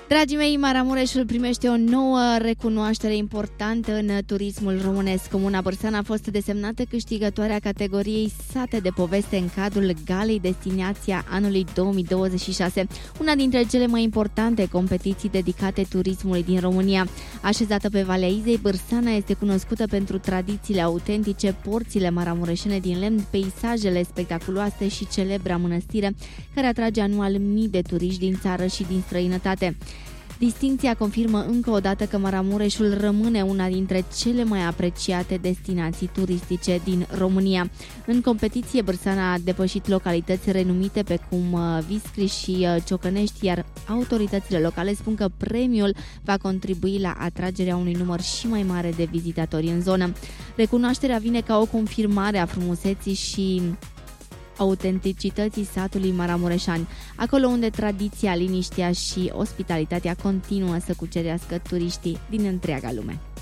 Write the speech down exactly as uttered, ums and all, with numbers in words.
Dragii mei, Maramureșul primește o nouă recunoaștere importantă în turismul românesc. Comuna Bârsana a fost desemnată câștigătoarea categoriei Sate de poveste în cadrul Galei Destinația anului două mii douăzeci și șase, una dintre cele mai importante competiții dedicate turismului din România. Așezată pe Valea Izei, Bârsana este cunoscută pentru tradițiile autentice, porțile maramureșene din lemn, peisajele spectaculoase și celebra mănăstire, care atrage anual mii de turiști din țară și din străinătate. Distincția confirmă încă o dată că Maramureșul rămâne una dintre cele mai apreciate destinații turistice din România. În competiție, Bârsana a depășit localități renumite pe cum Viscri și Ciocănești, iar autoritățile locale spun că premiul va contribui la atragerea unui număr și mai mare de vizitatori în zonă. Recunoașterea vine ca o confirmare a frumuseții și autenticității satului maramureșan, acolo unde tradiția, liniștea și ospitalitatea continuă să cucerească turiștii din întreaga lume.